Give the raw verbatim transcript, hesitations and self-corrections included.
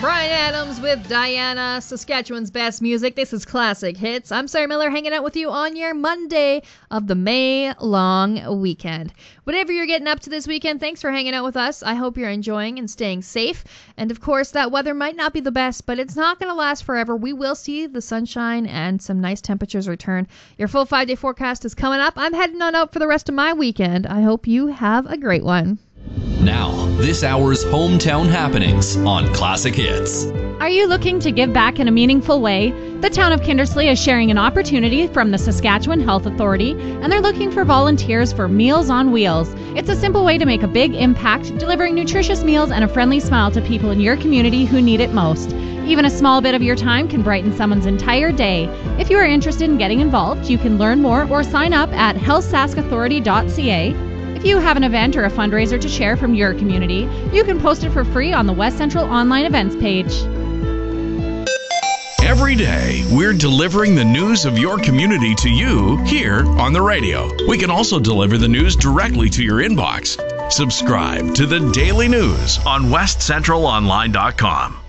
Bryan Adams with Diana, Saskatchewan's best music. This is Classic Hits. I'm Sarah Miller, hanging out with you on your Monday of the May long weekend. Whatever you're getting up to this weekend, thanks for hanging out with us. I hope you're enjoying and staying safe. And of course, that weather might not be the best, but it's not going to last forever. We will see the sunshine and some nice temperatures return. Your full five-day forecast is coming up. I'm heading on out for the rest of my weekend. I hope you have a great one. Now, this hour's hometown happenings on Classic Hits. Are you looking to give back in a meaningful way? The town of Kindersley is sharing an opportunity from the Saskatchewan Health Authority, and they're looking for volunteers for Meals on Wheels. It's a simple way to make a big impact, delivering nutritious meals and a friendly smile to people in your community who need it most. Even a small bit of your time can brighten someone's entire day. If you are interested in getting involved, you can learn more or sign up at health sask authority dot c a. If you have an event or a fundraiser to share from your community, you can post it for free on the West Central Online Events page. Every day, we're delivering the news of your community to you here on the radio. We can also deliver the news directly to your inbox. Subscribe to the Daily News on west central online dot com.